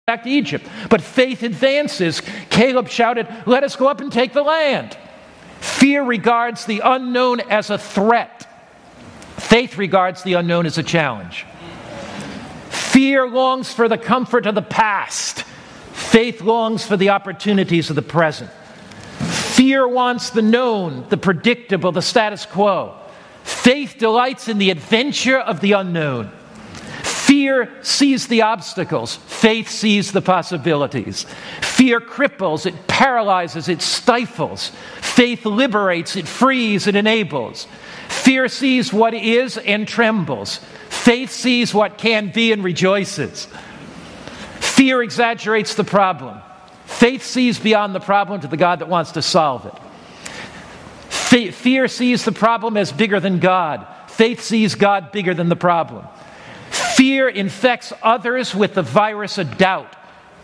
back to Egypt. But faith advances. Caleb shouted, "Let us go up and take the land." Fear regards the unknown as a threat. Faith regards the unknown as a challenge. Fear longs for the comfort of the past. Faith longs for the opportunities of the present. Fear wants the known, the predictable, the status quo. Faith delights in the adventure of the unknown. Fear sees the obstacles. Faith sees the possibilities. Fear cripples, it paralyzes, it stifles. Faith liberates, it frees, it enables. Fear sees what is and trembles. Faith sees what can be and rejoices. Fear exaggerates the problem. Faith sees beyond the problem to the God that wants to solve it. Fear sees the problem as bigger than God. Faith sees God bigger than the problem. Fear infects others with the virus of doubt.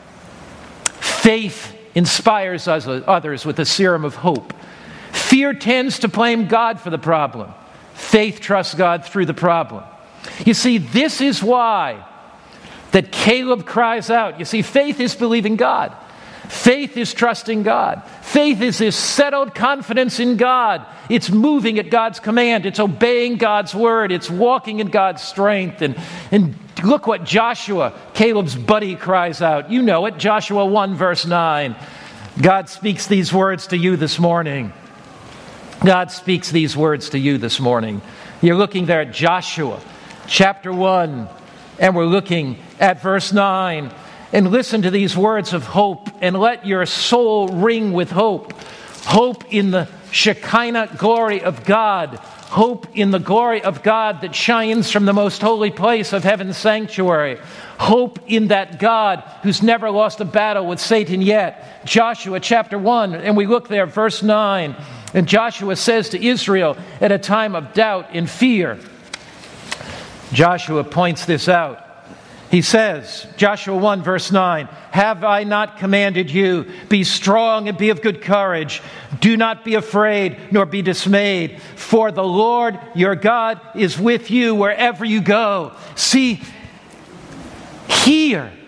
Faith inspires others with the serum of hope. Fear tends to blame God for the problem. Faith trusts God through the problem. You see, this is why that Caleb cries out. You see, faith is believing God. Faith is trusting God. Faith is this settled confidence in God. It's moving at God's command. It's obeying God's word. It's walking in God's strength. And look what Joshua, Caleb's buddy, cries out. You know it, Joshua 1 verse 9. God speaks these words to you this morning. God speaks these words to you this morning. You're looking there at Joshua chapter 1, and we're looking at verse 9. And listen to these words of hope, and let your soul ring with hope. Hope in the Shekinah glory of God. Hope in the glory of God that shines from the most holy place of heaven's sanctuary. Hope in that God who's never lost a battle with Satan yet. Joshua chapter 1, and we look there, verse 9. And Joshua says to Israel at a time of doubt and fear. Joshua points this out. He says, Joshua 1 verse 9, "Have I not commanded you? Be strong and be of good courage. Do not be afraid nor be dismayed, for the Lord your God is with you wherever you go." See, here,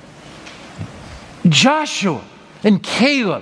Joshua and Caleb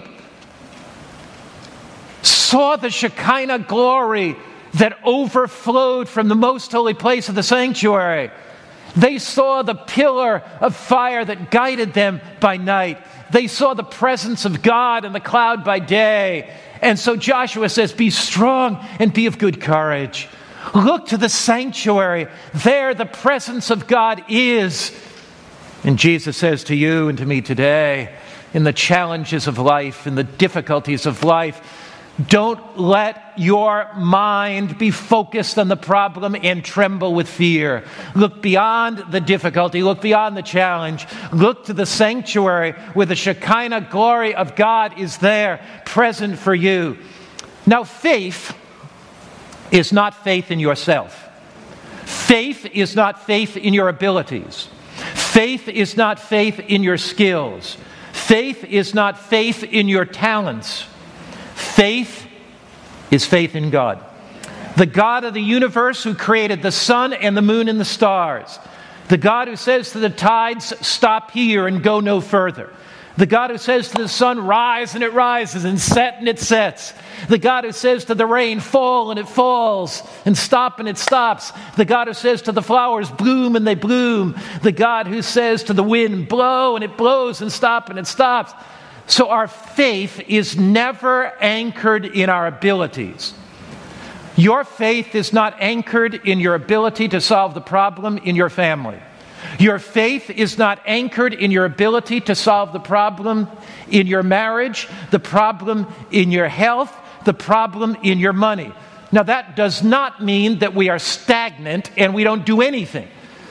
saw the Shekinah glory that overflowed from the most holy place of the sanctuary. They saw the pillar of fire that guided them by night. They saw the presence of God in the cloud by day. And so Joshua says, "Be strong and be of good courage." Look to the sanctuary. There the presence of God is. And Jesus says to you and to me today, in the challenges of life, in the difficulties of life, don't let your mind be focused on the problem and tremble with fear. Look beyond the difficulty. Look beyond the challenge. Look to the sanctuary where the Shekinah glory of God is there, present for you. Now, faith is not faith in yourself. Faith is not faith in your abilities. Faith is not faith in your skills. Faith is not faith in your talents. Faith is faith in God. The God of the universe who created the sun and the moon and the stars. The God who says to the tides, "Stop here and go no further." The God who says to the sun, "Rise," and it rises, and "Set," and it sets. The God who says to the rain, "Fall," and it falls, and "Stop," and it stops. The God who says to the flowers, "Bloom," and they bloom. The God who says to the wind, "Blow," and it blows, and "Stop," and it stops. So our faith is never anchored in our abilities. Your faith is not anchored in your ability to solve the problem in your family. Your faith is not anchored in your ability to solve the problem in your marriage, the problem in your health, the problem in your money. Now, that does not mean that we are stagnant and we don't do anything.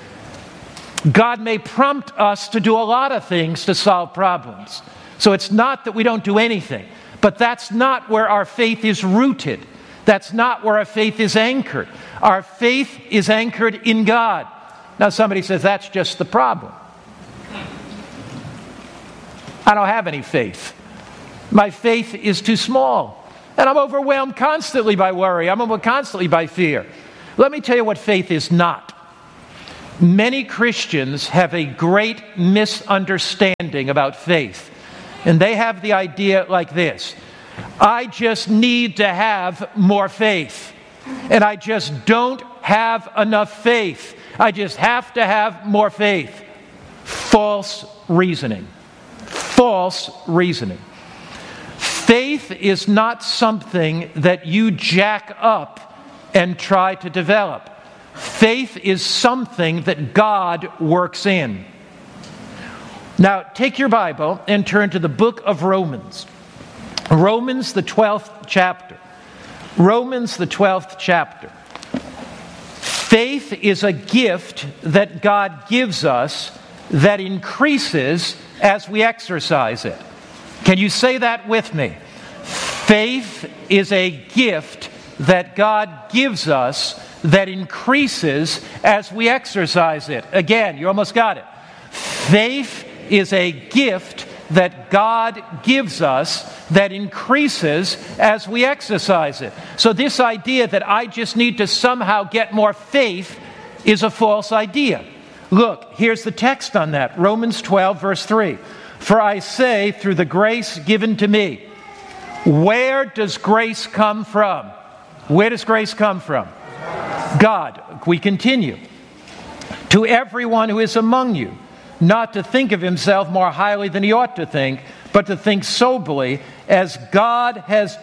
God may prompt us to do a lot of things to solve problems. So it's not that we don't do anything, but that's not where our faith is rooted. That's not where our faith is anchored. Our faith is anchored in God. Now somebody says, "That's just the problem. I don't have any faith. My faith is too small. And I'm overwhelmed constantly by worry. I'm overwhelmed constantly by fear." Let me tell you what faith is not. Many Christians have a great misunderstanding about faith. And they have the idea like this: I just need to have more faith. And I just don't have enough faith. I just have to have more faith. False reasoning. False reasoning. Faith is not something that you jack up and try to develop. Faith is something that God works in. Now, take your Bible and turn to the book of Romans. Romans, the 12th chapter. Romans, the 12th chapter. Faith is a gift that God gives us that increases as we exercise it. Can you say that with me? Faith is a gift that God gives us that increases as we exercise it. Again, you almost got it. Faith is a gift that God gives us that increases as we exercise it. So this idea that I just need to somehow get more faith is a false idea. Look, here's the text on that. Romans 12, verse 3. For I say, through the grace given to me. Where does grace come from? Where does grace come from? God. We continue. To everyone who is among you, not to think of himself more highly than he ought to think, but to think soberly, as God has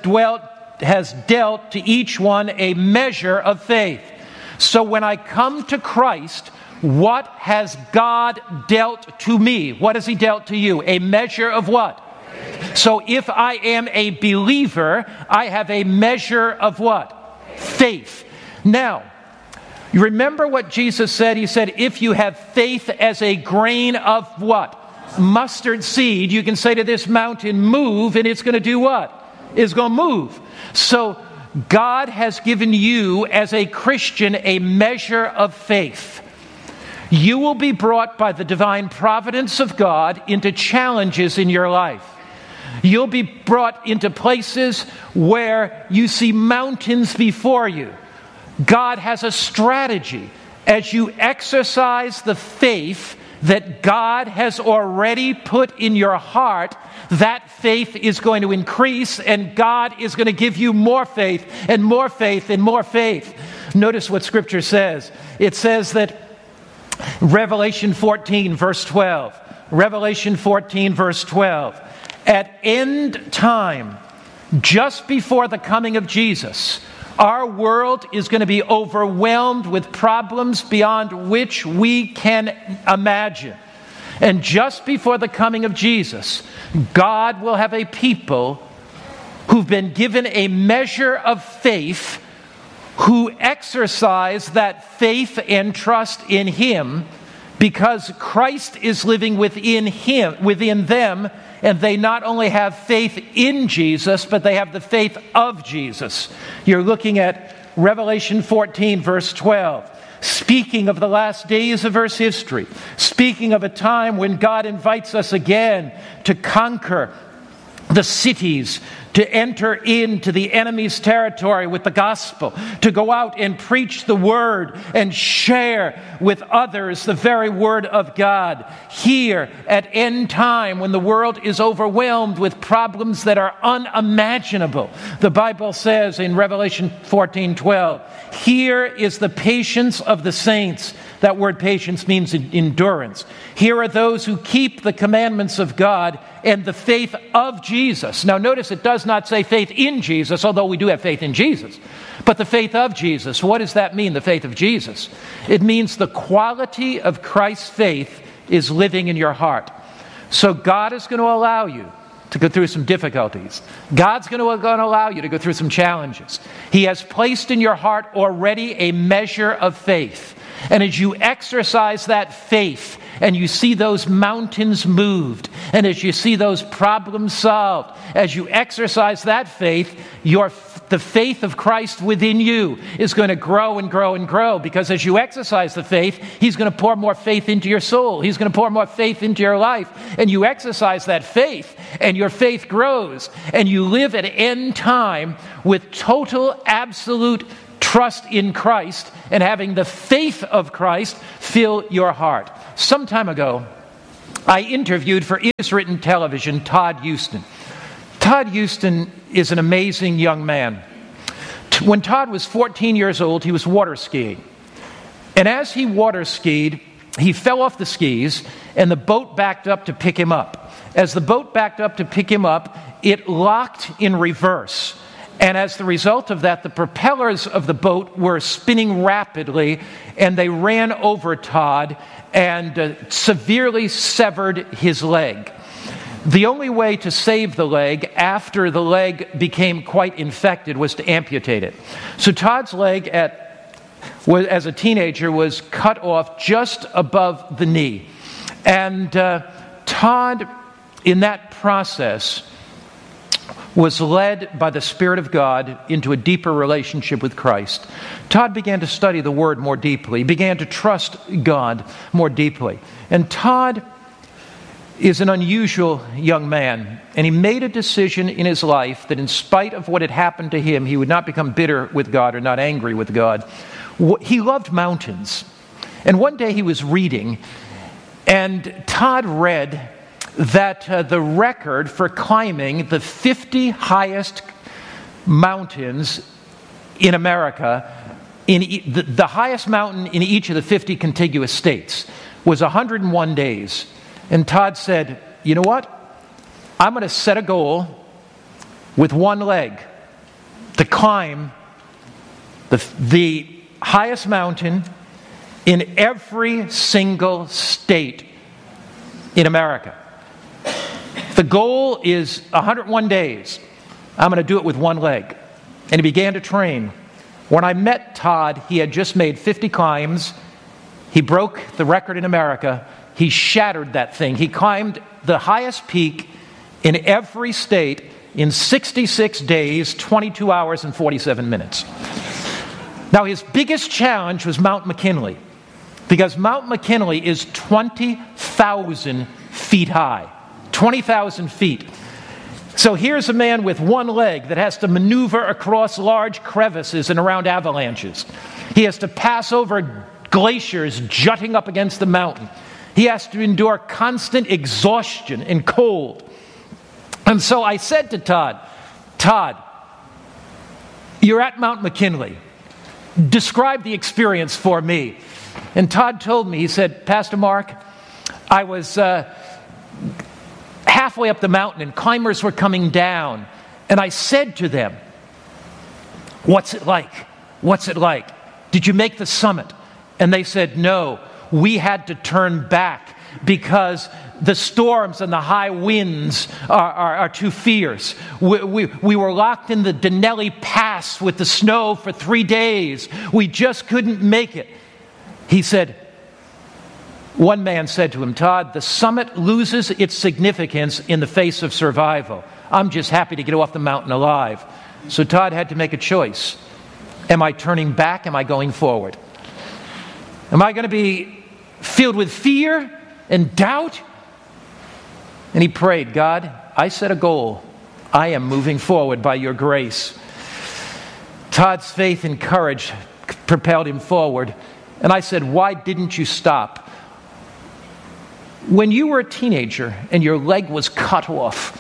dealt to each one a measure of faith. So when I come to Christ, what has God dealt to me? What has he dealt to you? A measure of what? So if I am a believer, I have a measure of what? Faith. Now, you remember what Jesus said? He said, if you have faith as a grain of what? Mustard seed, you can say to this mountain, move, and it's going to do what? It's going to move. So God has given you as a Christian a measure of faith. You will be brought by the divine providence of God into challenges in your life. You'll be brought into places where you see mountains before you. God has a strategy. As you exercise the faith that God has already put in your heart, that faith is going to increase, and God is going to give you more faith and more faith and more faith. Notice what Scripture says. It says that Revelation 14, verse 12. Revelation 14, verse 12. At end time, just before the coming of Jesus, our world is going to be overwhelmed with problems beyond which we can imagine. And just before the coming of Jesus, God will have a people who've been given a measure of faith, who exercise that faith and trust in Him because Christ is living within them, and they not only have faith in Jesus, but they have the faith of Jesus. You're looking at Revelation 14, verse 12. Speaking of the last days of Earth's history, speaking of a time when God invites us again to conquer the cities, to enter into the enemy's territory with the gospel, to go out and preach the word and share with others the very word of God. Here at end time, when the world is overwhelmed with problems that are unimaginable, the Bible says in Revelation 14:12, here is the patience of the saints. That word patience means endurance. Here are those who keep the commandments of God and the faith of Jesus. Now notice it does not say faith in Jesus, although we do have faith in Jesus. But the faith of Jesus. What does that mean, the faith of Jesus? It means the quality of Christ's faith is living in your heart. So God is going to allow you to go through some difficulties. God's going to allow you to go through some challenges. He has placed in your heart already a measure of faith. And as you exercise that faith, and you see those mountains moved, and as you see those problems solved, as you exercise that faith, the faith of Christ within you is going to grow and grow and grow, because as you exercise the faith, He's going to pour more faith into your soul. He's going to pour more faith into your life, and you exercise that faith, and your faith grows, and you live at end time with total, absolute trust in Christ and having the faith of Christ fill your heart. Some time ago, I interviewed for Is Written Television Todd Houston. Todd Houston is an amazing young man. When Todd was 14 years old, he was water skiing. And as he water skied, he fell off the skis, and the boat backed up to pick him up. As the boat backed up to pick him up, it locked in reverse. And as the result of that, the propellers of the boat were spinning rapidly, and they ran over Todd and severely severed his leg. The only way to save the leg after the leg became quite infected was to amputate it. So Todd's leg as a teenager was cut off just above the knee. And Todd, in that process, was led by the Spirit of God into a deeper relationship with Christ. Todd began to study the Word more deeply. He began to trust God more deeply. And Todd is an unusual young man, and he made a decision in his life that in spite of what had happened to him, he would not become bitter with God or not angry with God. He loved mountains. And one day he was reading, and Todd read that the record for climbing the 50 highest mountains in America, the highest mountain in each of the 50 contiguous states, was 101 days. And Todd said, you know what? I'm going to set a goal with one leg to climb the highest mountain in every single state in America. The goal is 101 days. I'm going to do it with one leg. And he began to train. When I met Todd, he had just made 50 climbs. He broke the record in America. He shattered that thing. He climbed the highest peak in every state in 66 days, 22 hours, and 47 minutes. Now, his biggest challenge was Mount McKinley, because Mount McKinley is 20,000 feet high. 20,000 feet. So here's a man with one leg that has to maneuver across large crevices and around avalanches. He has to pass over glaciers jutting up against the mountain. He has to endure constant exhaustion and cold. And so I said to Todd, you're at Mount McKinley. Describe the experience for me. And Todd told me, he said, Pastor Mark, I was halfway up the mountain and climbers were coming down. And I said to them, what's it like? What's it like? Did you make the summit? And they said, no. We had to turn back because the storms and the high winds are too fierce. We were locked in the Denali Pass with the snow for 3 days. We just couldn't make it. He said, one man said to him, Todd, the summit loses its significance in the face of survival. I'm just happy to get off the mountain alive. So Todd had to make a choice. Am I turning back? Am I going forward? Am I going to be filled with fear and doubt? And he prayed, God, I set a goal. I am moving forward by your grace. Todd's faith and courage propelled him forward. And I said, why didn't you stop? When you were a teenager and your leg was cut off,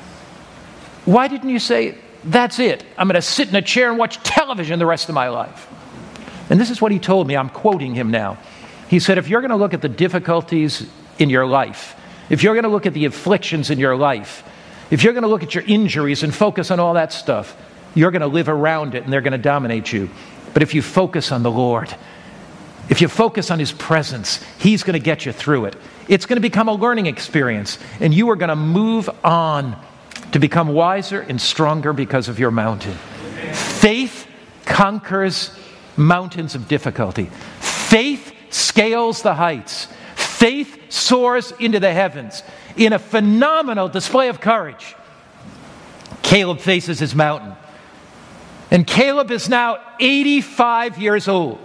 why didn't you say, that's it. I'm going to sit in a chair and watch television the rest of my life? And this is what he told me. I'm quoting him now. He said, if you're going to look at the difficulties in your life, if you're going to look at the afflictions in your life, if you're going to look at your injuries and focus on all that stuff, you're going to live around it and they're going to dominate you. But if you focus on the Lord, if you focus on His presence, He's going to get you through it. It's going to become a learning experience, and you are going to move on to become wiser and stronger because of your mountain. Faith conquers mountains of difficulty. Faith scales the heights. Faith soars into the heavens. In a phenomenal display of courage, Caleb faces his mountain. And Caleb is now 85 years old.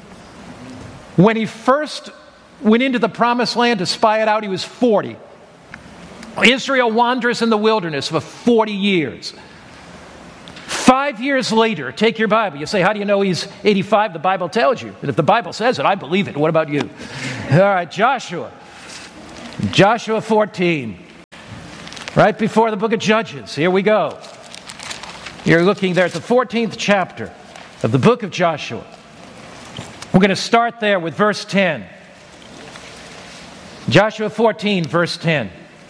When he first went into the promised land to spy it out, he was 40. Israel wanders in the wilderness for 40 years. 5 years later, take your Bible. You say, how do you know he's 85? The Bible tells you. And if the Bible says it, I believe it. What about you? All right, Joshua 14. Right before the book of Judges. Here we go. You're looking there at the 14th chapter of the book of Joshua. We're going to start there with verse 10. Joshua 14, verse 10.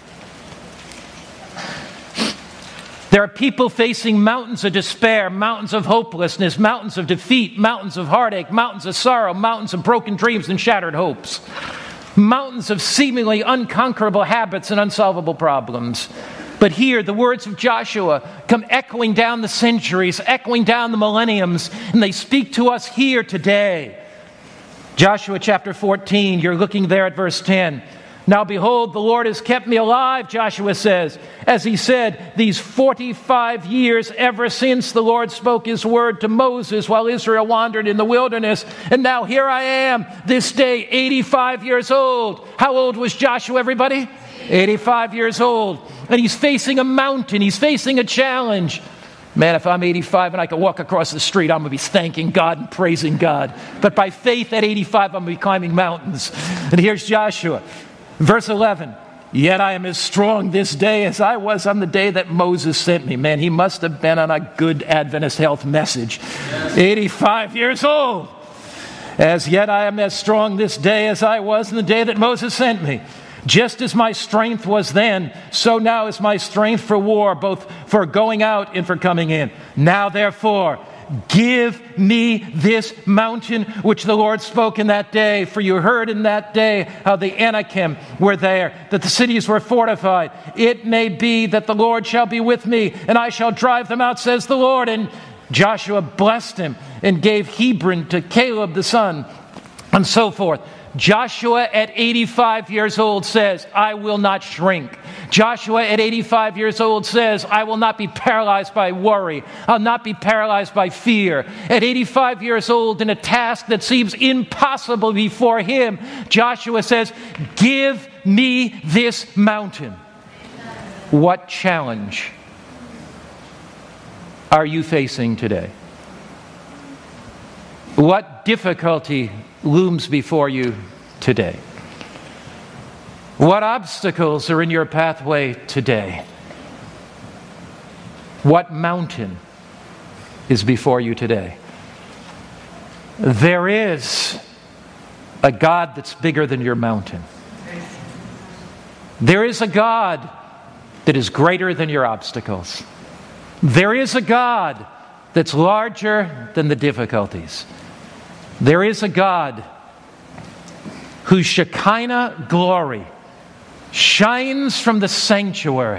There are people facing mountains of despair, mountains of hopelessness, mountains of defeat, mountains of heartache, mountains of sorrow, mountains of broken dreams and shattered hopes, mountains of seemingly unconquerable habits and unsolvable problems. But here, the words of Joshua come echoing down the centuries, echoing down the millenniums, and they speak to us here today. Joshua chapter 14, you're looking there at verse 10. Now behold, the Lord has kept me alive, Joshua says, as he said, these 45 years ever since the Lord spoke his word to Moses while Israel wandered in the wilderness. And now here I am, this day, 85 years old. How old was Joshua, everybody? 85 years old. And he's facing a mountain. He's facing a challenge. Man, if I'm 85 and I can walk across the street, I'm going to be thanking God and praising God. But by faith at 85, I'm going to be climbing mountains. And here's Joshua. Verse 11, yet I am as strong this day as I was on the day that Moses sent me. Man, he must have been on a good Adventist health message. 85 years old. As yet I am as strong this day as I was in the day that Moses sent me. Just as my strength was then, so now is my strength for war, both for going out and for coming in. Now therefore, give me this mountain which the Lord spoke in that day. For you heard in that day how the Anakim were there, that the cities were fortified. It may be that the Lord shall be with me, and I shall drive them out, says the Lord. And Joshua blessed him and gave Hebron to Caleb the son, and so forth. Joshua at 85 years old says, I will not shrink. Joshua at 85 years old says, I will not be paralyzed by worry. I'll not be paralyzed by fear. At 85 years old, in a task that seems impossible before him, Joshua says, give me this mountain. What challenge are you facing today? What difficulty looms before you today? What obstacles are in your pathway today? What mountain is before you today? There is a God that's bigger than your mountain. There is a God that is greater than your obstacles. There is a God that's larger than the difficulties. There is a God whose Shekinah glory shines from the sanctuary,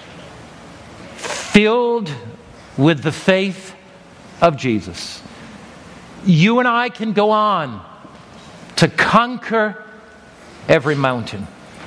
filled with the faith of Jesus. You and I can go on to conquer every mountain.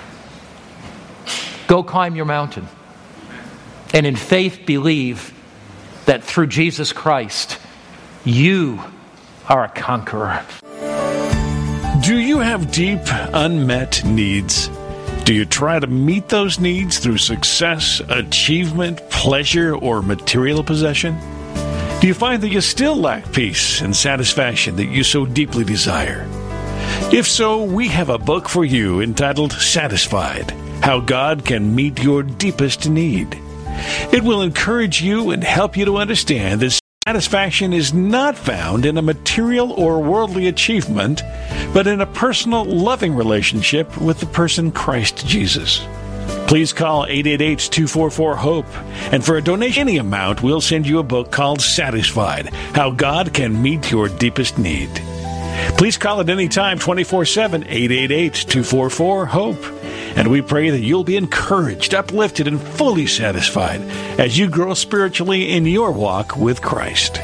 Go climb your mountain. And in faith believe that through Jesus Christ, you are a conqueror. Do you have deep, unmet needs? Do you try to meet those needs through success, achievement, pleasure, or material possession? Do you find that you still lack peace and satisfaction that you so deeply desire? If so, we have a book for you entitled Satisfied: How God Can Meet Your Deepest Need. It will encourage you and help you to understand that satisfaction is not found in a material or worldly achievement, but in a personal, loving relationship with the person Christ Jesus. Please call 888-244-HOPE, and for a donation any amount, we'll send you a book called Satisfied: How God Can Meet Your Deepest Need. Please call at any time, 24/7, 888-244-HOPE. And we pray that you'll be encouraged, uplifted, and fully satisfied as you grow spiritually in your walk with Christ.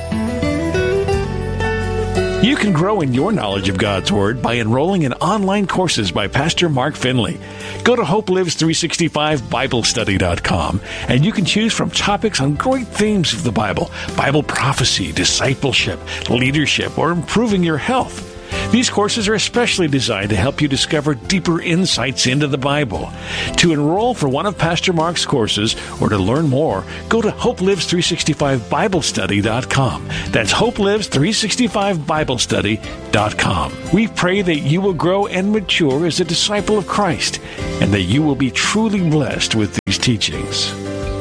You can grow in your knowledge of God's Word by enrolling in online courses by Pastor Mark Finley. Go to HopeLives365BibleStudy.com, and you can choose from topics on great themes of the Bible prophecy, discipleship, leadership, or improving your health. These courses are especially designed to help you discover deeper insights into the Bible. To enroll for one of Pastor Mark's courses or to learn more, go to HopeLives365BibleStudy.com. That's HopeLives365BibleStudy.com. We pray that you will grow and mature as a disciple of Christ and that you will be truly blessed with these teachings.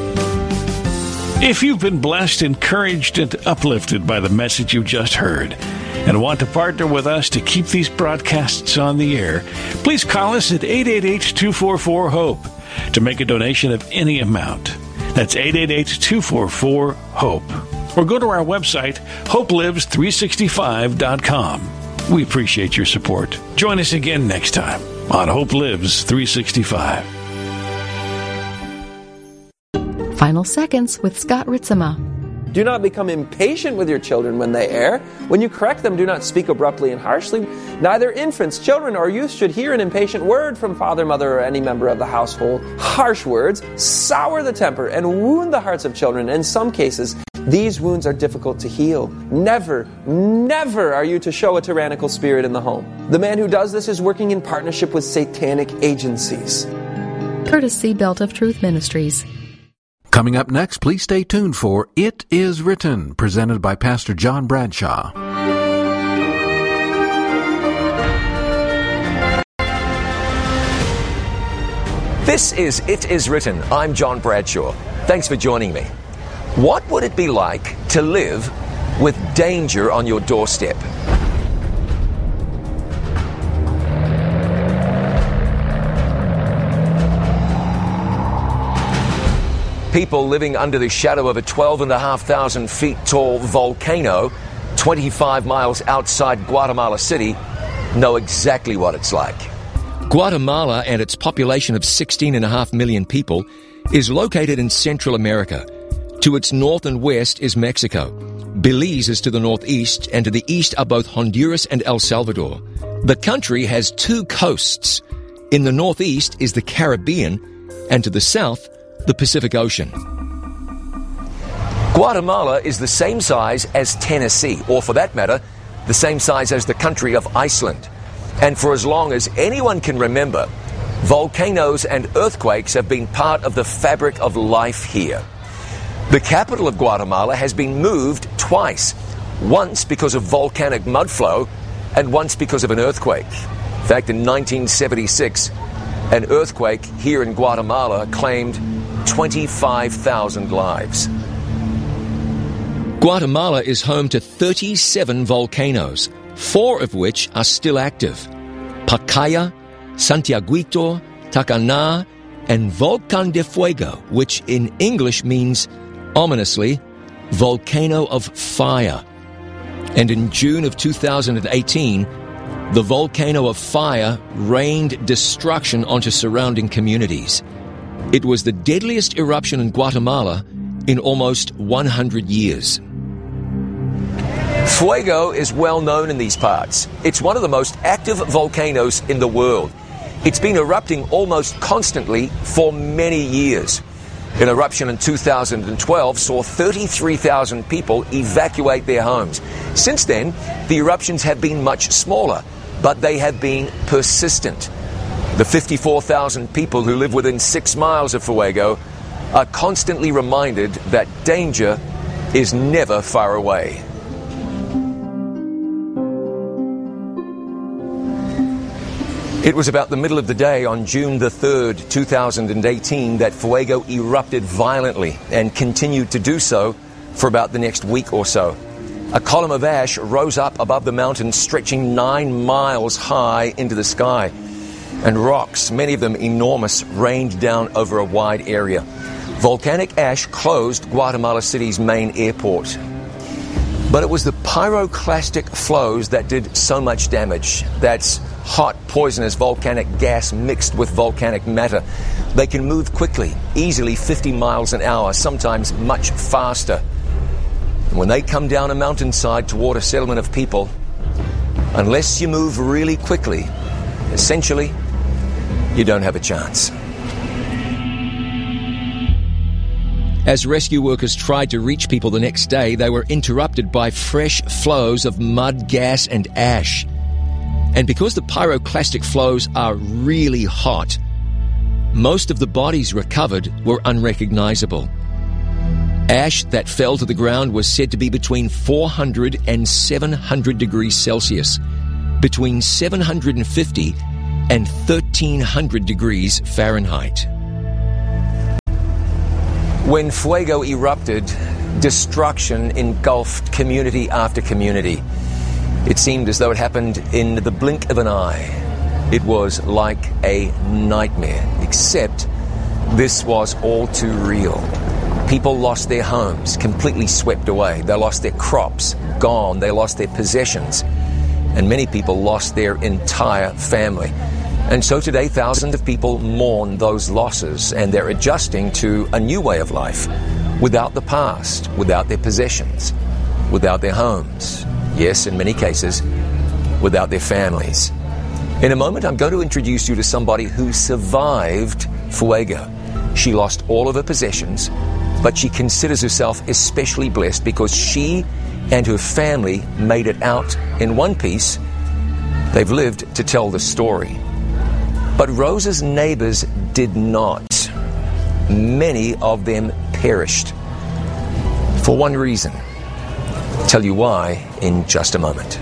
If you've been blessed, encouraged, and uplifted by the message you just heard and want to partner with us to keep these broadcasts on the air, please call us at 888-244-HOPE to make a donation of any amount. That's 888-244-HOPE. Or go to our website, HopeLives365.com. We appreciate your support. Join us again next time on Hope Lives 365. Final Seconds with Scott Ritzema. Do not become impatient with your children when they err. When you correct them, do not speak abruptly and harshly. Neither infants, children, or youth should hear an impatient word from father, mother, or any member of the household. Harsh words sour the temper and wound the hearts of children. In some cases, these wounds are difficult to heal. Never, never are you to show a tyrannical spirit in the home. The man who does this is working in partnership with satanic agencies. Courtesy Belt of Truth Ministries. Coming up next, please stay tuned for It Is Written, presented by Pastor John Bradshaw. This is It Is Written. I'm John Bradshaw. Thanks for joining me. What would it be like to live with danger on your doorstep? People living under the shadow of a 12,500 feet tall volcano 25 miles outside Guatemala City know exactly what it's like. Guatemala and its population of 16.5 million people is located in Central America. To its north and west is Mexico. Belize is to the northeast, and to the east are both Honduras and El Salvador. The country has two coasts. In the northeast is the Caribbean, and to the south, the Pacific Ocean. Guatemala is the same size as Tennessee, or for that matter, the same size as the country of Iceland. And for as long as anyone can remember, volcanoes and earthquakes have been part of the fabric of life here. The capital of Guatemala has been moved twice, once because of volcanic mudflow and once because of an earthquake. In fact, in 1976, an earthquake here in Guatemala claimed 25,000 lives. Guatemala is home to 37 volcanoes, 4 of which are still active. Pacaya, Santiaguito, Tacaná, and Volcán de Fuego, which in English means, ominously, volcano of fire. And in June of 2018, the volcano of fire rained destruction onto surrounding communities. It was the deadliest eruption in Guatemala in almost 100 years. Fuego is well known in these parts. It's one of the most active volcanoes in the world. It's been erupting almost constantly for many years. An eruption in 2012 saw 33,000 people evacuate their homes. Since then, the eruptions have been much smaller, but they have been persistent. The 54,000 people who live within 6 miles of Fuego are constantly reminded that danger is never far away. It was about the middle of the day on June the 3rd, 2018, that Fuego erupted violently and continued to do so for about the next week or so. A column of ash rose up above the mountain, stretching 9 miles high into the sky. And rocks, many of them enormous, rained down over a wide area. Volcanic ash closed Guatemala City's main airport. But it was the pyroclastic flows that did so much damage. That's hot, poisonous volcanic gas mixed with volcanic matter. They can move quickly, easily 50 miles an hour, sometimes much faster. And when they come down a mountainside toward a settlement of people, unless you move really quickly, essentially, you don't have a chance. As rescue workers tried to reach people the next day, they were interrupted by fresh flows of mud, gas, and ash. And because the pyroclastic flows are really hot, most of the bodies recovered were unrecognizable. Ash that fell to the ground was said to be between 400 and 700 degrees Celsius, between 750 and 1300 degrees Fahrenheit. When Fuego erupted, destruction engulfed community after community. It seemed as though it happened in the blink of an eye. It was like a nightmare, except this was all too real. People lost their homes, completely swept away. They lost their crops, gone. They lost their possessions. And many people lost their entire family. And so today, thousands of people mourn those losses, and they're adjusting to a new way of life, without the past, without their possessions, without their homes. Yes, in many cases, without their families. In a moment, I'm going to introduce you to somebody who survived Fuego. She lost all of her possessions, but she considers herself especially blessed because she and her family made it out in one piece. They've lived to tell the story. But Rosa's neighbors did not. Many of them perished. For one reason. I'll tell you why in just a moment.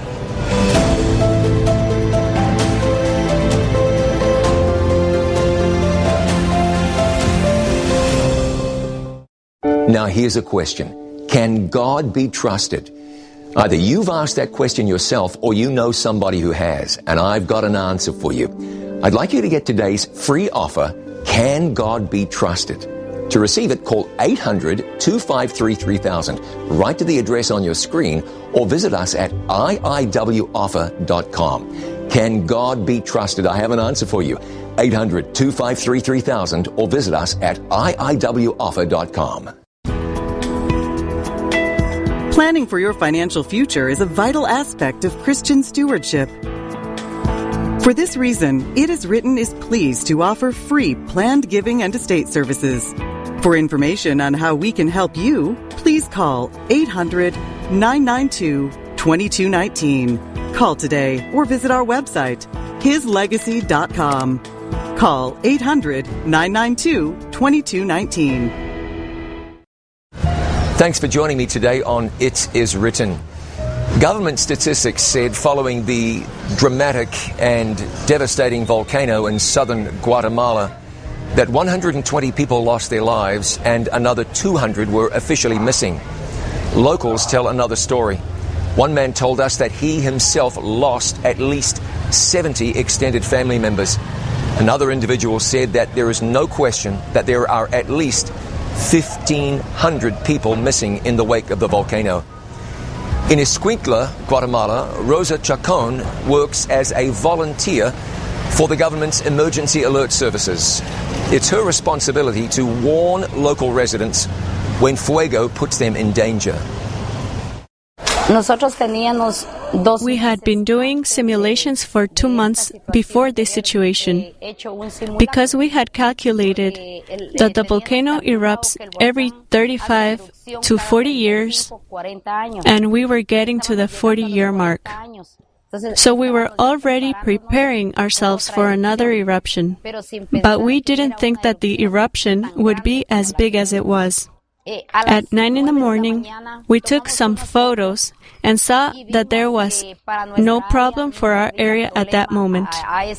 Now here's a question. Can God be trusted? Either you've asked that question yourself or you know somebody who has, and I've got an answer for you. I'd like you to get today's free offer, Can God Be Trusted? To receive it, call 800-253-3000. Write to the address on your screen or visit us at iiwoffer.com. Can God be trusted? I have an answer for you. 800-253-3000 or visit us at iiwoffer.com. Planning for your financial future is a vital aspect of Christian stewardship. For this reason, It Is Written is pleased to offer free planned giving and estate services. For information on how we can help you, please call 800-992-2219. Call today or visit our website, hislegacy.com. Call 800-992-2219. Thanks for joining me today on It Is Written. Government statistics said following the dramatic and devastating volcano in southern Guatemala that 120 people lost their lives and another 200 were officially missing. Locals tell another story. One man told us that he himself lost at least 70 extended family members. Another individual said that there is no question that there are at least 1,500 people missing in the wake of the volcano. In Escuintla, Guatemala, Rosa Chacon works as a volunteer for the government's emergency alert services. It's her responsibility to warn local residents when fuego puts them in danger. We had been doing simulations for 2 months before this situation because we had calculated that the volcano erupts every 35 to 40 years and we were getting to the 40-year mark. So we were already preparing ourselves for another eruption, but we didn't think that the eruption would be as big as it was. At 9 in the morning, we took some photos and saw that there was no problem for our area at that moment.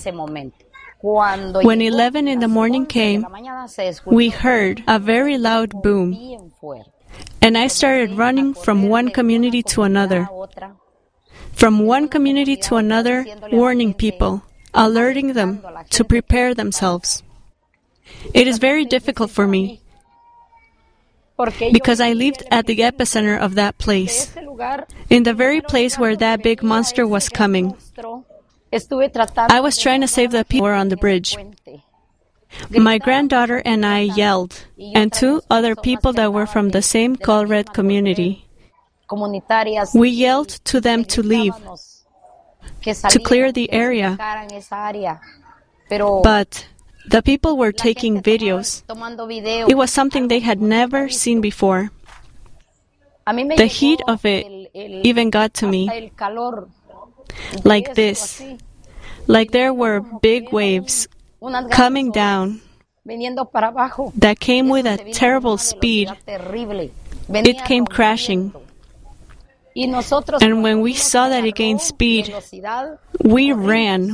When 11 in the morning came, we heard a very loud boom, and I started running from one community to another. From one community to another, warning people, alerting them to prepare themselves. It is very difficult for me, because I lived at the epicenter of that place, in the very place where that big monster was coming. I was trying to save the people on the bridge. My granddaughter and I yelled, and 2 other people that were from the same Colred community. We yelled to them to leave, to clear the area. But the people were taking videos. It was something they had never seen before. The heat of it even got to me. Like this. like there were big waves coming down that came with a terrible speed. It came crashing. And when we saw that it gained speed, we ran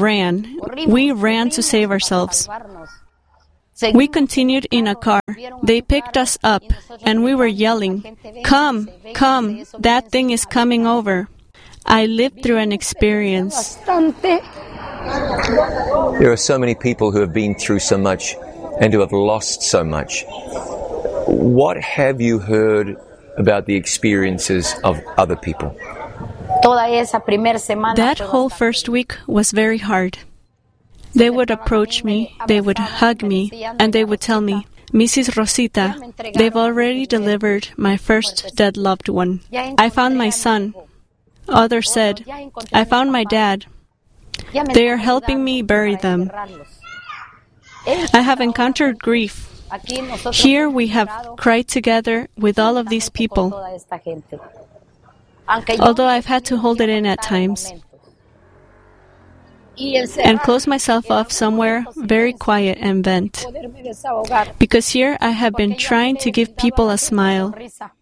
to save ourselves. We continued in a car. They picked us up, and we were yelling, "Come, come, that thing is coming over." I lived through an experience. There are so many people who have been through so much and who have lost so much. What have you heard about the experiences of other people? That whole first week was very hard. They would approach me, they would hug me, and they would tell me, "Mrs. Rosita, they've already delivered my first dead loved one. I found my son." Others said, "I found my dad. They are helping me bury them." I have encountered grief. Here we have cried together with all of these people, although I've had to hold it in at times and close myself off somewhere very quiet and vent. Because here I have been trying to give people a smile.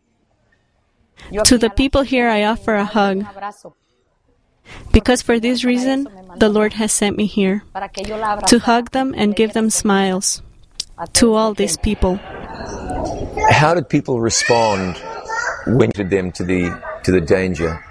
To the people here I offer a hug. Because for this reason, the Lord has sent me here, to hug them and give them smiles, to all these people. How did people respond when you led them to the danger?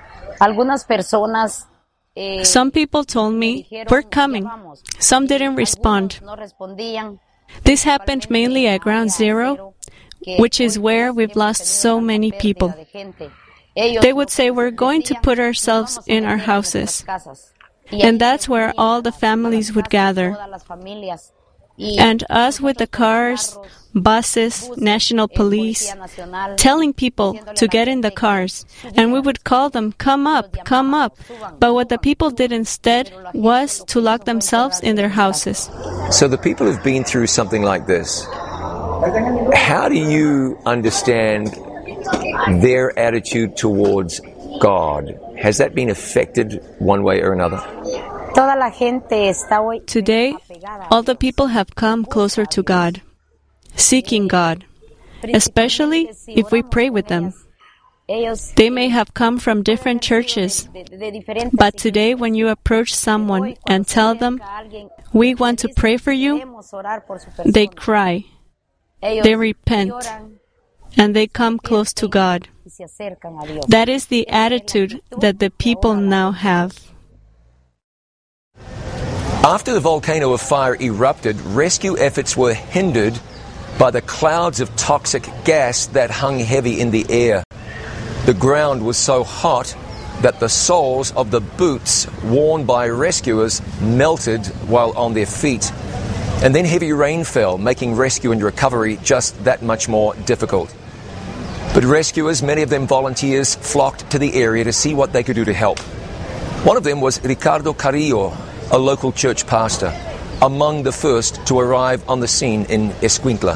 Some people told me, "We're coming." Some didn't respond. This happened mainly at Ground Zero, which is where we've lost so many people. They would say, "We're going to put ourselves in our houses." And that's where all the families would gather. And us with the cars, buses, national police, telling people to get in the cars. And we would call them, "Come up, come up." But what the people did instead was to lock themselves in their houses. So the people who've been through something like this, how do you understand their attitude towards God? Has that been affected one way or another? Today, all the people have come closer to God, seeking God, especially if we pray with them. They may have come from different churches, but today when you approach someone and tell them, "We want to pray for you," they cry, they repent, and they come close to God. That is the attitude that the people now have. After the volcano of fire erupted, rescue efforts were hindered by the clouds of toxic gas that hung heavy in the air. The ground was so hot that the soles of the boots worn by rescuers melted while on their feet. And then heavy rain fell, making rescue and recovery just that much more difficult. But rescuers, many of them volunteers, flocked to the area to see what they could do to help. One of them was Ricardo Carrillo, a local church pastor, among the first to arrive on the scene in Escuintla.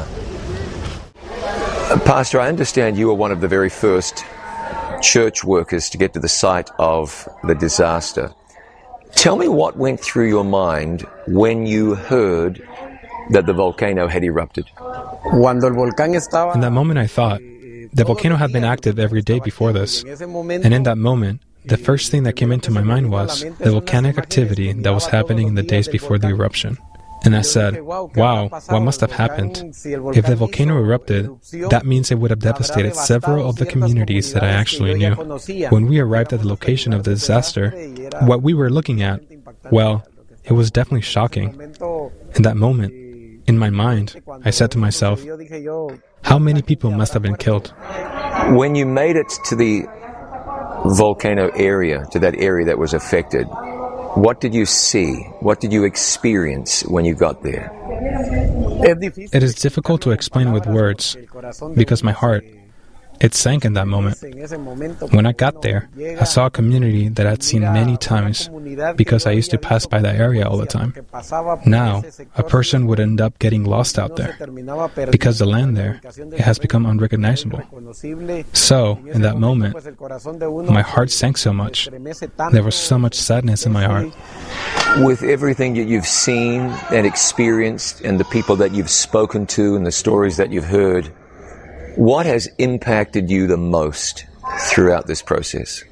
Pastor, I understand you were one of the very first church workers to get to the site of the disaster. Tell me what went through your mind when you heard that the volcano had erupted. In that moment I thought, the volcano had been active every day before this, and in that moment, the first thing that came into my mind was the volcanic activity that was happening in the days before the eruption. And I said, wow, what must have happened? If the volcano erupted, that means it would have devastated several of the communities that I actually knew. When we arrived at the location of the disaster, what we were looking at, well, it was definitely shocking. In that moment, in my mind, I said to myself, how many people must have been killed? When you made it to the volcano area, to that area that was affected, what did you see? What did you experience when you got there? It is difficult to explain with words, because my heart, It sank in that moment. When I got there, I saw a community that I'd seen many times because I used to pass by that area all the time. Now, a person would end up getting lost out there because the land there, it has become unrecognizable. So, in that moment, my heart sank so much. There was so much sadness in my heart. With everything that you've seen and experienced and the people that you've spoken to and the stories that you've heard, what has impacted you the most throughout this process?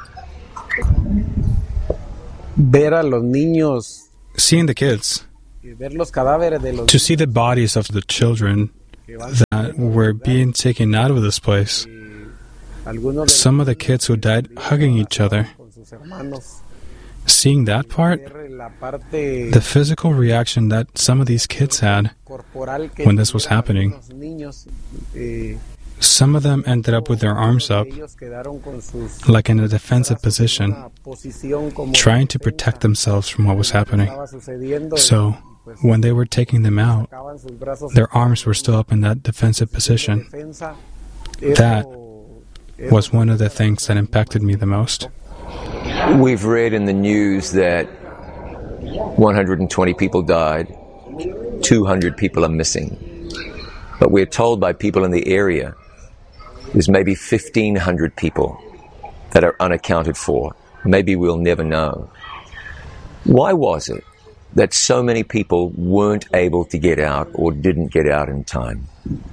Seeing the kids, to see the bodies of the children that were being taken out of this place, some of the kids who died hugging each other, seeing that part, the physical reaction that some of these kids had when this was happening. Some of them ended up with their arms up, like in a defensive position, trying to protect themselves from what was happening. So, when they were taking them out, their arms were still up in that defensive position. That was one of the things that impacted me the most. We've read in the news that 120 people died, 200 people are missing. But we're told by people in the area there's maybe 1,500 people that are unaccounted for. Maybe we'll never know. Why was it that so many people weren't able to get out or didn't get out in time?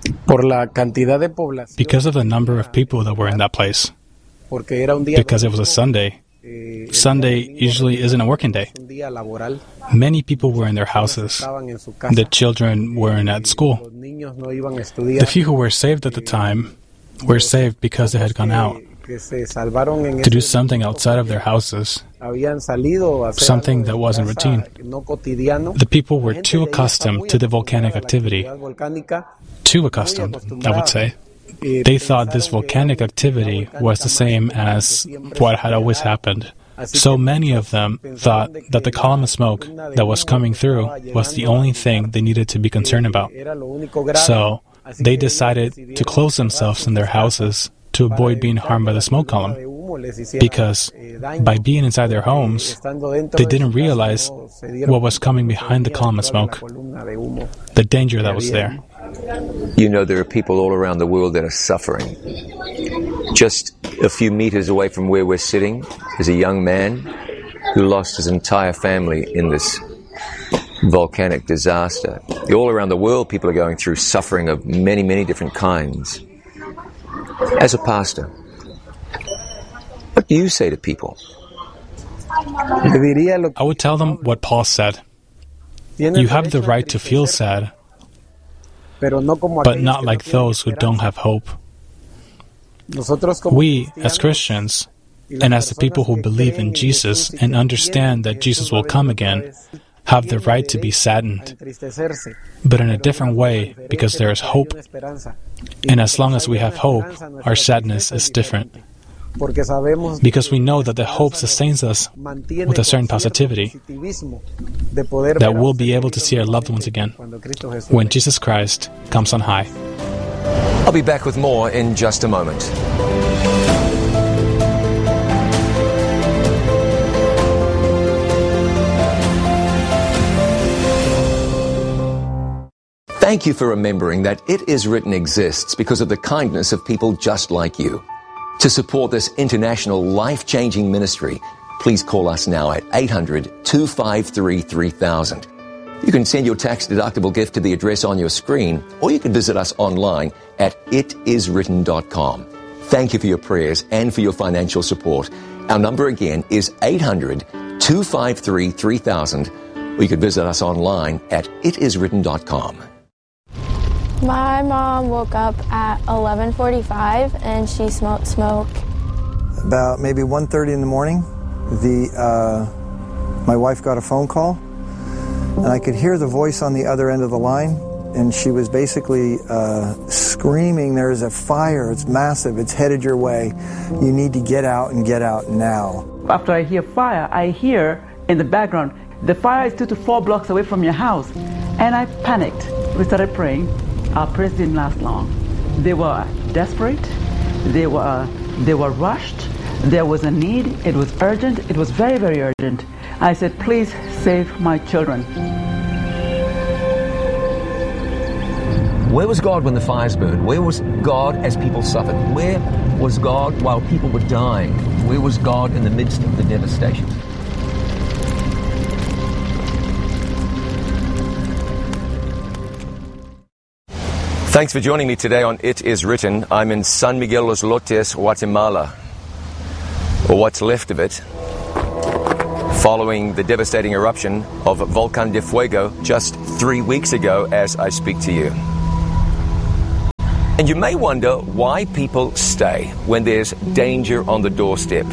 Because of the number of people that were in that place. Because it was a Sunday. Sunday usually isn't a working day. Many people were in their houses. The children weren't at school. The few who were saved at the time were saved because they had gone out to do something outside of their houses, something that wasn't routine. The people were too accustomed to the volcanic activity. Too accustomed, I would say. They thought this volcanic activity was the same as what had always happened. So many of them thought that the column of smoke that was coming through was the only thing they needed to be concerned about. So they decided to close themselves in their houses to avoid being harmed by the smoke column. Because by being inside their homes, they didn't realize what was coming behind the column of smoke, the danger that was there. You know, there are people all around the world that are suffering. Just a few meters away from where we're sitting is a young man who lost his entire family in this volcanic disaster. All around the world, people are going through suffering of many, many different kinds. As a pastor, what do you say to people? I would tell them what Paul said. You have the right to feel sad, but not like those who don't have hope. We, as Christians, and as the people who believe in Jesus and understand that Jesus will come again, have the right to be saddened, but in a different way because there is hope. And as long as we have hope, our sadness is different. Because we know that the hope sustains us with a certain positivity, that we'll be able to see our loved ones again when Jesus Christ comes on high. I'll be back with more in just a moment. Thank you for remembering that It Is Written exists because of the kindness of people just like you. To support this international life-changing ministry, please call us now at 800-253-3000. You can send your tax-deductible gift to the address on your screen, or you can visit us online at itiswritten.com. Thank you for your prayers and for your financial support. Our number again is 800-253-3000, or you can visit us online at itiswritten.com. My mom woke up at 11:45 and she smelled smoke. About maybe 1:30 in the morning, my wife got a phone call, and I could hear the voice on the other end of the line, and she was basically screaming, "There's a fire, it's massive, it's headed your way. You need to get out and get out now." After I hear fire, I hear in the background, "The fire is 2 to 4 blocks away from your house." And I panicked. We started praying. Our prayers didn't last long. They were desperate, They were rushed. There was a need. It was urgent. It was very, very urgent. I said, please save my children. Where was God when the fires burned? Where was God as people suffered? Where was God while people were dying? Where was God in the midst of the devastation? Thanks for joining me today on It Is Written. I'm in San Miguel Los Lotes, Guatemala, or what's left of it, following the devastating eruption of Volcán de Fuego just 3 weeks ago as I speak to you. And you may wonder why people stay when there's danger on the doorstep.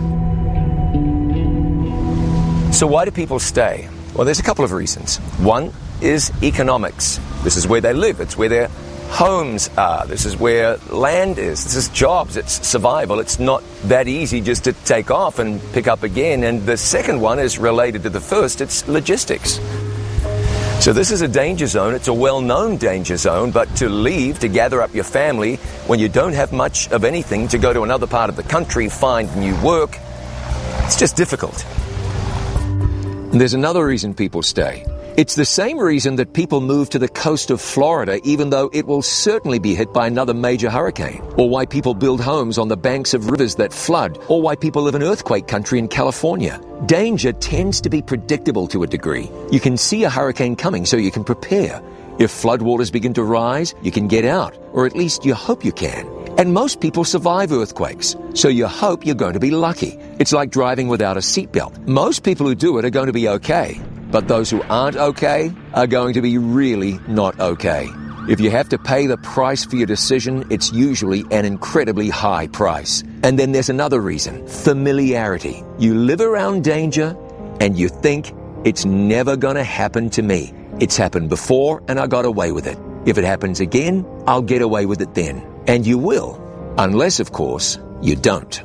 So why do people stay? Well, there's a couple of reasons. One is economics. This is where they live. It's where their homes are. This is where land is. This is jobs. It's survival. It's not that easy just to take off and pick up again. And the second one is related to the first. It's logistics. So this is a danger zone. It's a well-known danger zone, but to leave, to gather up your family when you don't have much of anything, to go to another part of the country, find new work, it's just difficult. And there's another reason people stay. It's the same reason that people move to the coast of Florida, even though it will certainly be hit by another major hurricane, or why people build homes on the banks of rivers that flood, or why people live in earthquake country in California. Danger tends to be predictable to a degree. You can see a hurricane coming, so you can prepare. If floodwaters begin to rise, you can get out, or at least you hope you can. And most people survive earthquakes, so you hope you're going to be lucky. It's like driving without a seatbelt. Most people who do it are going to be okay. But those who aren't okay are going to be really not okay. If you have to pay the price for your decision, it's usually an incredibly high price. And then there's another reason, familiarity. You live around danger and you think it's never going to happen to me. It's happened before and I got away with it. If it happens again, I'll get away with it then. And you will, unless, of course, you don't.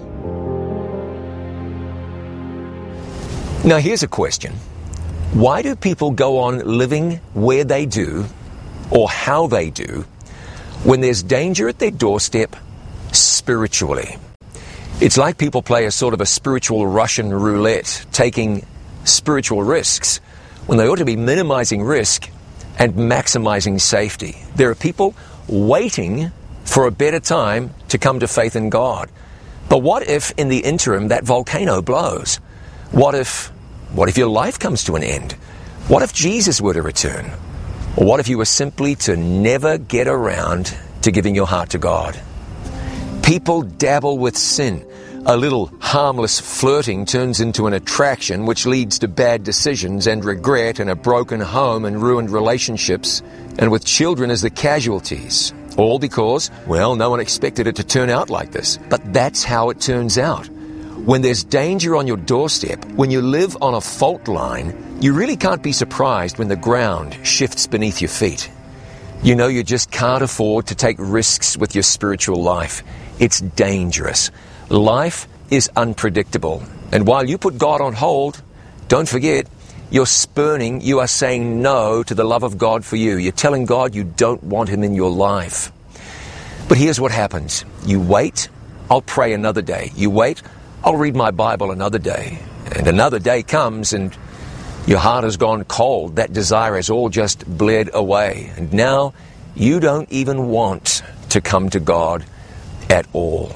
Now here's a question. Why do people go on living where they do, or how they do, when there's danger at their doorstep spiritually? It's like people play a sort of a spiritual Russian roulette, taking spiritual risks, when they ought to be minimizing risk and maximizing safety. There are people waiting for a better time to come to faith in God. But what if in the interim that volcano blows? What if your life comes to an end? What if Jesus were to return? Or what if you were simply to never get around to giving your heart to God? People dabble with sin. A little harmless flirting turns into an attraction, which leads to bad decisions and regret and a broken home and ruined relationships, and with children as the casualties. All because, well, no one expected it to turn out like this. But that's how it turns out. When there's danger on your doorstep, when you live on a fault line, you really can't be surprised when the ground shifts beneath your feet. You know you just can't afford to take risks with your spiritual life. It's dangerous. Life is unpredictable. And while you put God on hold, don't forget, you are saying no to the love of God for you. You're telling God you don't want Him in your life. But here's what happens. You wait, I'll pray another day. You wait, I'll read my Bible another day. And another day comes and your heart has gone cold. That desire has all just bled away. And now you don't even want to come to God at all.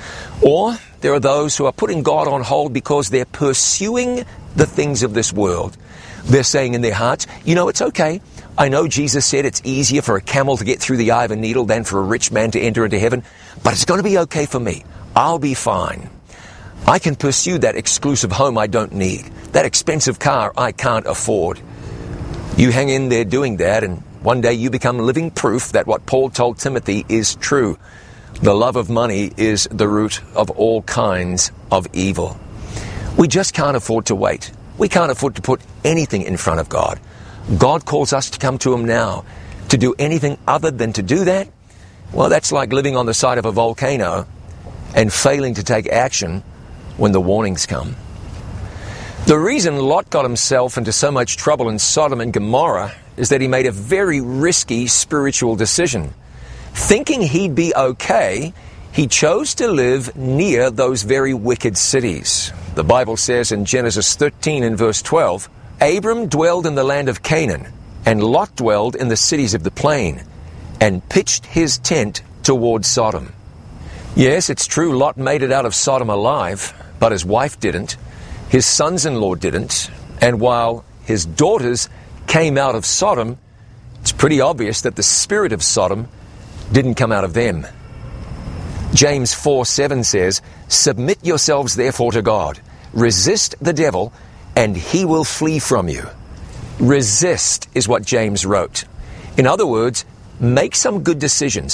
Or there are those who are putting God on hold because they're pursuing the things of this world. They're saying in their hearts, it's okay. I know Jesus said it's easier for a camel to get through the eye of a needle than for a rich man to enter into heaven, but it's going to be okay for me. I'll be fine. I can pursue that exclusive home I don't need, that expensive car I can't afford. You hang in there doing that, and one day you become living proof that what Paul told Timothy is true. The love of money is the root of all kinds of evil. We just can't afford to wait. We can't afford to put anything in front of God. God calls us to come to Him now. To do anything other than to do that, well, that's like living on the side of a volcano and failing to take action when the warnings come. The reason Lot got himself into so much trouble in Sodom and Gomorrah is that he made a very risky spiritual decision. Thinking he'd be okay, he chose to live near those very wicked cities. The Bible says in Genesis 13 and verse 12, Abram dwelled in the land of Canaan, and Lot dwelled in the cities of the plain, and pitched his tent toward Sodom. Yes, it's true, Lot made it out of Sodom alive, but his wife didn't, his sons-in-law didn't, and while his daughters came out of Sodom, it's pretty obvious that the spirit of Sodom didn't come out of them. James 4:7 says, Submit yourselves therefore to God. Resist the devil, and he will flee from you. Resist is what James wrote. In other words, make some good decisions.